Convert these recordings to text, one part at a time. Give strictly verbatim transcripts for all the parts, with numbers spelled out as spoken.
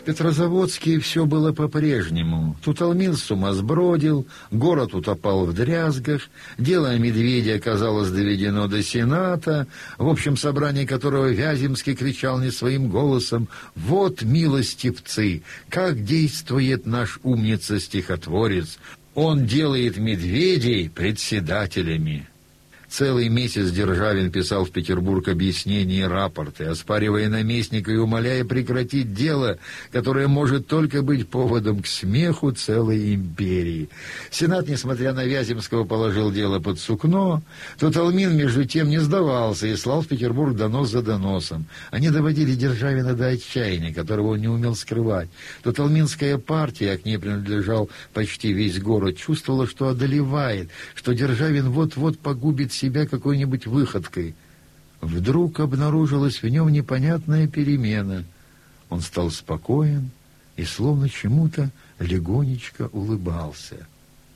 В Петрозаводске все было по-прежнему. Туталмин сумасбродил, город утопал в дрязгах, дело о медведе оказалось доведено до Сената, в общем собрании которого Вяземский кричал не своим голосом: «Вот, милостивцы, как действует наш умница-стихотворец! Он делает медведей председателями!» Целый месяц Державин писал в Петербург объяснения и рапорты, оспаривая наместника и умоляя прекратить дело, которое может только быть поводом к смеху целой империи. Сенат, несмотря на Вяземского, положил дело под сукно. Туталмин, между тем, не сдавался и слал в Петербург донос за доносом. Они доводили Державина до отчаяния, которого он не умел скрывать. Туталминская партия, а к ней принадлежал почти весь город, чувствовала, что одолевает, что Державин вот-вот погубит себя какой-нибудь выходкой. Вдруг обнаружилась в нем непонятная перемена. Он стал спокоен и словно чему-то легонечко улыбался.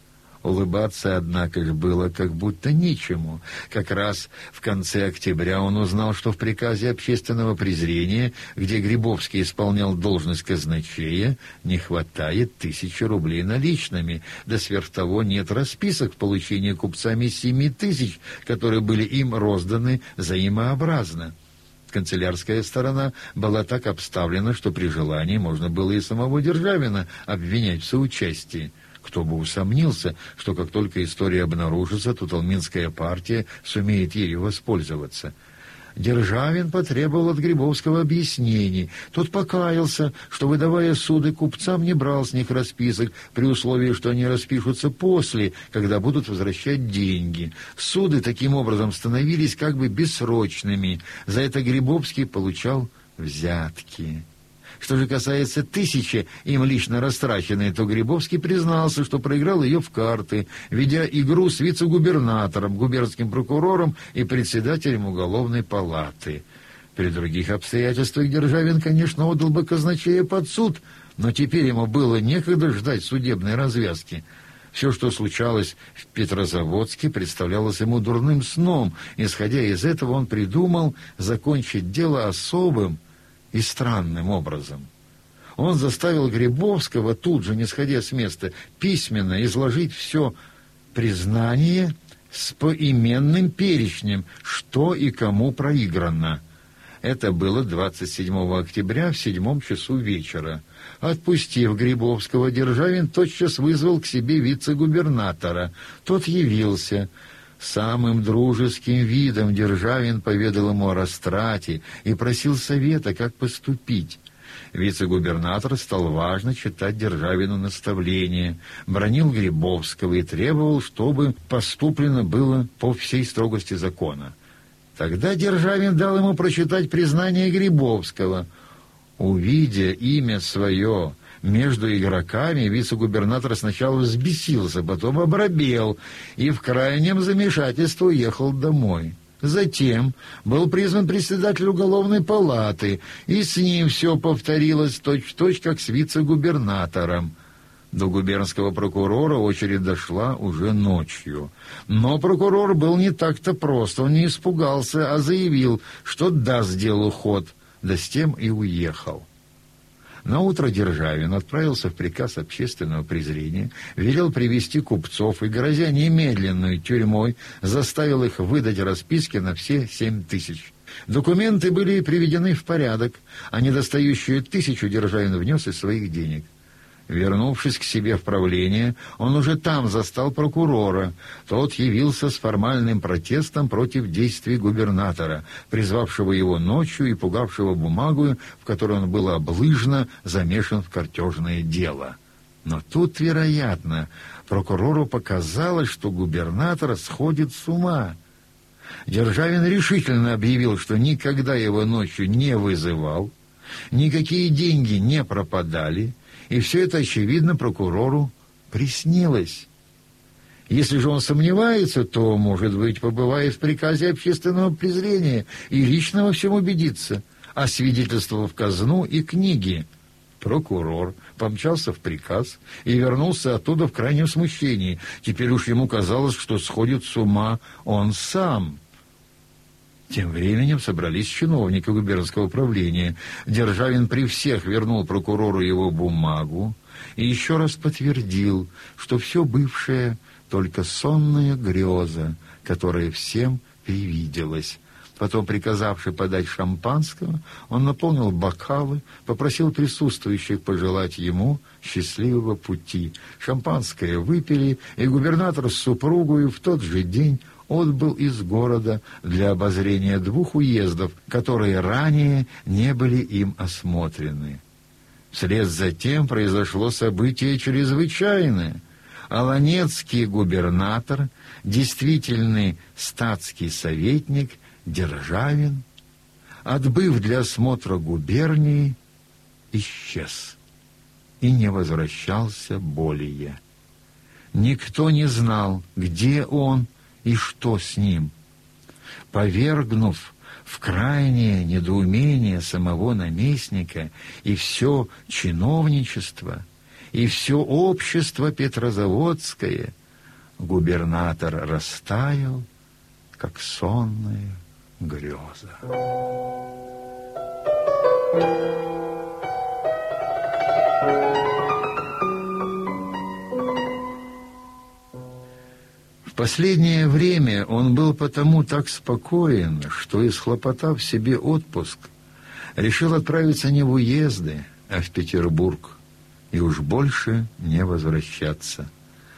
Улыбаться, однако же, было как будто нечему. Как раз в конце октября он узнал, что в приказе общественного презрения, где Грибовский исполнял должность казначея, не хватает тысячи рублей наличными, да сверх того нет расписок в получении купцами семи тысяч, которые были им розданы взаимообразно. Канцелярская сторона была так обставлена, что при желании можно было и самого Державина обвинять в соучастии. Кто бы усомнился, что как только история обнаружится, Туталминская партия сумеет ею воспользоваться. Державин потребовал от Грибовского объяснений. Тот покаялся, что, выдавая суды купцам, не брал с них расписок, при условии, что они распишутся после, когда будут возвращать деньги. Суды таким образом становились как бы бессрочными. За это Грибовский получал взятки. Что же касается тысячи, им лично растраченной, то Грибовский признался, что проиграл ее в карты, ведя игру с вице-губернатором, губернским прокурором и председателем уголовной палаты. При других обстоятельствах Державин, конечно, отдал бы казначея под суд, но теперь ему было некогда ждать судебной развязки. Все, что случалось в Петрозаводске, представлялось ему дурным сном. Исходя из этого, он придумал закончить дело особым и странным образом. Он заставил Грибовского тут же, не сходя с места, письменно изложить все признание с поименным перечнем, что и кому проиграно. Это было двадцать седьмого октября в седьмом часу вечера. Отпустив Грибовского, Державин тотчас вызвал к себе вице-губернатора. Тот явился. Самым дружеским видом Державин поведал ему о растрате и просил совета, как поступить. Вице-губернатор стал важно читать Державину наставления, бранил Грибовского и требовал, чтобы поступлено было по всей строгости закона. Тогда Державин дал ему прочитать признание Грибовского. Увидя имя свое между игроками, вице-губернатор сначала взбесился, потом обрабел и в крайнем замешательстве уехал домой. Затем был призван председатель уголовной палаты, и с ним все повторилось точь-в-точь, как с вице-губернатором. До губернского прокурора очередь дошла уже ночью. Но прокурор был не так-то прост, он не испугался, а заявил, что даст делу ход, да с тем и уехал. Наутро Державин отправился в приказ общественного презрения, велел привести купцов и, грозя немедленной тюрьмой, заставил их выдать расписки на все семь тысяч. Документы были приведены в порядок, а недостающую тысячу Державин внес из своих денег. Вернувшись к себе в правление, он уже там застал прокурора. Тот явился с формальным протестом против действий губернатора, призвавшего его ночью и пугавшего бумагу, в которой он был облыжно замешан в картежное дело. Но тут, вероятно, прокурору показалось, что губернатор сходит с ума. Державин решительно объявил, что никогда его ночью не вызывал, никакие деньги не пропадали, и все это, очевидно, прокурору приснилось. Если же он сомневается, то, может быть, побывает в приказе общественного презрения и лично во всем убедится, освидетельствовав казну и книги. Прокурор помчался в приказ и вернулся оттуда в крайнем смущении. Теперь уж ему казалось, что сходит с ума он сам. Тем временем собрались чиновники губернского управления. Державин при всех вернул прокурору его бумагу и еще раз подтвердил, что все бывшее только сонная греза, которая всем привиделась. Потом, приказавший подать шампанского, он наполнил бокалы, попросил присутствующих пожелать ему счастливого пути. Шампанское выпили, и губернатор с супругой в тот же день отбыл из города для обозрения двух уездов, которые ранее не были им осмотрены. Вслед за тем произошло событие чрезвычайное. Аланецкий губернатор, действительный статский советник Державин, отбыв для осмотра губернии, исчез и не возвращался более. Никто не знал, где он и что с ним. Повергнув в крайнее недоумение самого наместника и все чиновничество, и все общество Петрозаводское, губернатор растаял, как сонная греза. В последнее время он был потому так спокоен, что, исхлопотав себе отпуск, решил отправиться не в уезды, а в Петербург, и уж больше не возвращаться.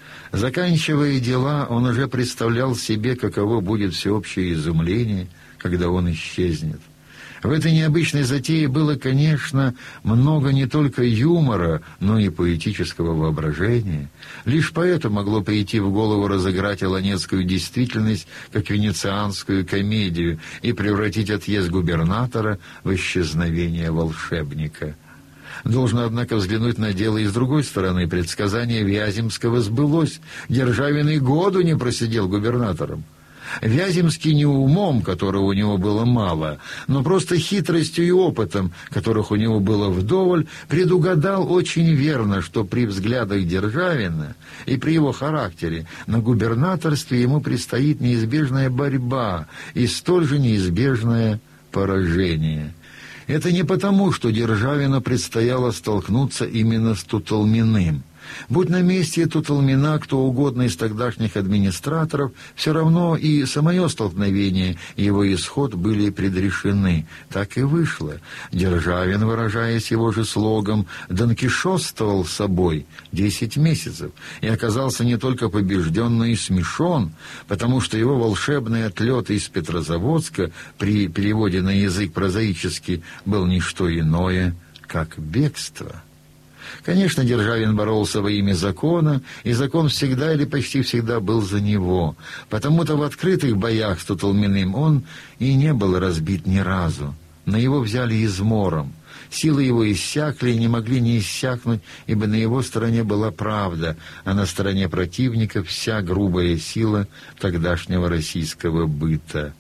Заканчивая дела, он уже представлял себе, каково будет всеобщее изумление, когда он исчезнет. В этой необычной затее было, конечно, много не только юмора, но и поэтического воображения. Лишь поэту могло прийти в голову разыграть аланецкую действительность как венецианскую комедию и превратить отъезд губернатора в исчезновение волшебника. Должно, однако, взглянуть на дело и с другой стороны. Предсказание Вяземского сбылось. Державин и году не просидел губернатором. Вяземский не умом, которого у него было мало, но просто хитростью и опытом, которых у него было вдоволь, предугадал очень верно, что при взглядах Державина и при его характере на губернаторстве ему предстоит неизбежная борьба и столь же неизбежное поражение. Это не потому, что Державину предстояло столкнуться именно с Тутолминым. Будь на месте Тутолмина кто угодно из тогдашних администраторов, все равно и самое столкновение и его исход были предрешены. Так и вышло. Державин, выражаясь его же слогом, донкишотствовал с собой десять месяцев и оказался не только побежден, но и смешон, потому что его волшебный отлет из Петрозаводска при переводе на язык прозаический был не что иное, как бегство. Конечно, Державин боролся во имя закона, и закон всегда или почти всегда был за него. Потому-то в открытых боях с Тутолминым он и не был разбит ни разу. Но его взяли измором. Силы его иссякли и не могли не иссякнуть, ибо на его стороне была правда, а на стороне противника вся грубая сила тогдашнего российского быта.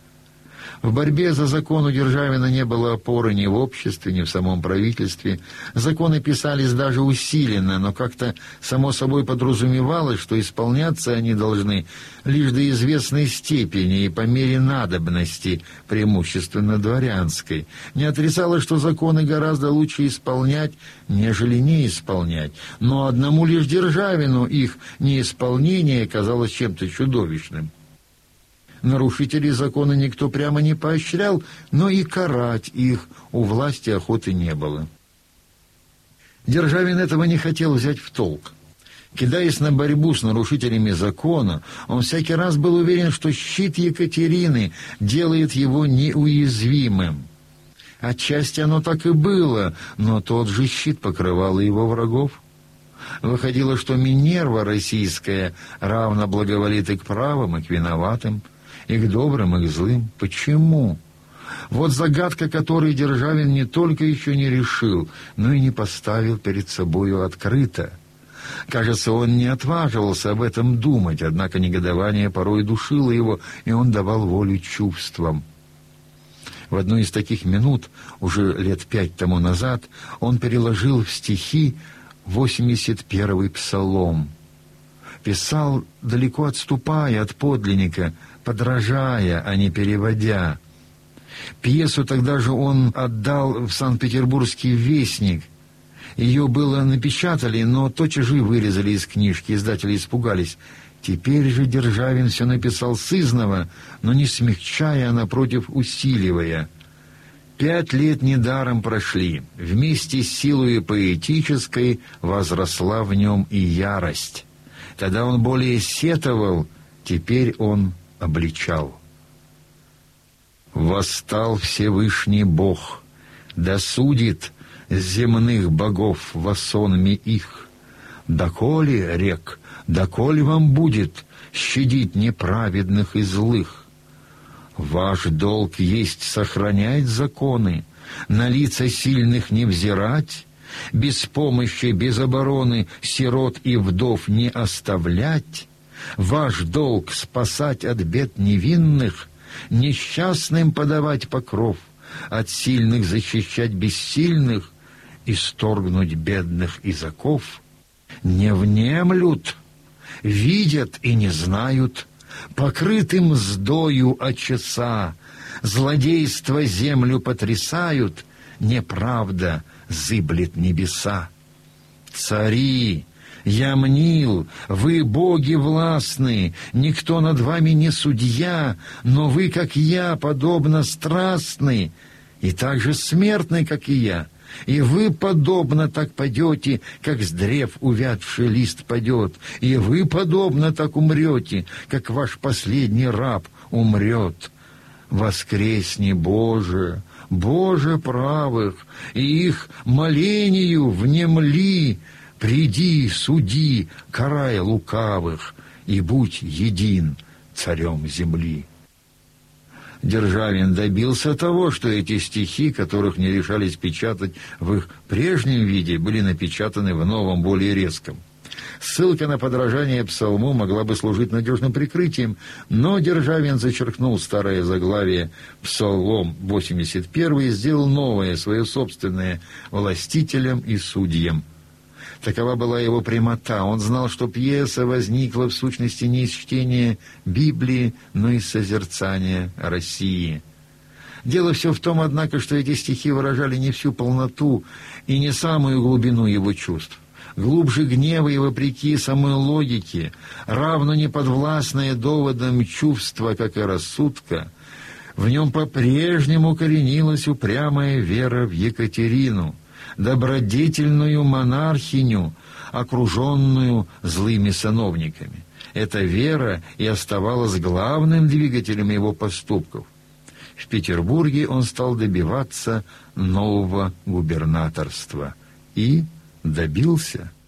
В борьбе за закон у Державина не было опоры ни в обществе, ни в самом правительстве. Законы писались даже усиленно, но как-то само собой подразумевалось, что исполняться они должны лишь до известной степени и по мере надобности, преимущественно дворянской. Не отрицалось, что законы гораздо лучше исполнять, нежели не исполнять. Но одному лишь Державину их неисполнение казалось чем-то чудовищным. Нарушителей закона никто прямо не поощрял, но и карать их у власти охоты не было. Державин этого не хотел взять в толк. Кидаясь на борьбу с нарушителями закона, он всякий раз был уверен, что щит Екатерины делает его неуязвимым. Отчасти оно так и было, но тот же щит покрывал и его врагов. Выходило, что Минерва российская равно благоволит и к правым, и к виноватым, и к добрым, и к злым. Почему? Вот загадка, которую Державин не только еще не решил, но и не поставил перед собою открыто. Кажется, он не отваживался об этом думать, однако негодование порой душило его, и он давал волю чувствам. В одну из таких минут, уже лет пять тому назад, он переложил в стихи восемьдесят первый псалом. Писал, далеко отступая от подлинника, подражая, а не переводя. Пьесу тогда же он отдал в Санкт-Петербургский «Вестник». Ее было напечатали, но тотчас же вырезали из книжки, издатели испугались. Теперь же Державин все написал сызнова, но не смягчая, а напротив усиливая. Пять лет недаром прошли. Вместе с силою поэтической возросла в нем и ярость. Тогда он более сетовал, теперь он обличал. «Восстал Всевышний Бог, да судит земных богов во сонме их. Доколе, рек, доколе вам будет щадить неправедных и злых? Ваш долг есть сохранять законы, на лица сильных не взирать, без помощи, без обороны сирот и вдов не оставлять. Ваш долг спасать от бед невинных, несчастным подавать покров, от сильных защищать бессильных, исторгнуть бедных из оков. Не внемлют, видят и не знают, покрыты мздою очеса, злодейства землю потрясают, неправда зыблет небеса. Цари, я мнил, вы боги властны, никто над вами не судья, но вы, как я, подобно страстны, и так же смертны, как и я. И вы, подобно, так падете, как с древ увядший лист падет, и вы, подобно, так умрете, как ваш последний раб умрет. Воскресни, Боже, Боже правых, и их молению внемли, приди, суди, карай лукавых, и будь един царем земли». Державин добился того, что эти стихи, которых не решались печатать в их прежнем виде, были напечатаны в новом, более резком. Ссылка на подражание псалму могла бы служить надежным прикрытием, но Державин зачеркнул старое заглавие «Псалом восемьдесят один» и сделал новое, свое собственное, «Властителям и судьям». Такова была его прямота. Он знал, что пьеса возникла в сущности не из чтения Библии, но из созерцания России. Дело все в том, однако, что эти стихи выражали не всю полноту и не самую глубину его чувств. Глубже гнева и вопреки самой логике, равно неподвластное доводам чувства, как и рассудка, в нем по-прежнему коренилась упрямая вера в Екатерину, добродетельную монархиню, окруженную злыми сановниками. Эта вера и оставалась главным двигателем его поступков. В Петербурге он стал добиваться нового губернаторства и добился.